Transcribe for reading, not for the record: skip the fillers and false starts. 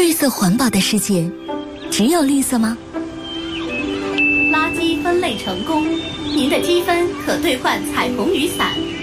绿色环保的世界，只有绿色吗？ 垃圾分类成功，您的积分可兑换彩虹雨伞。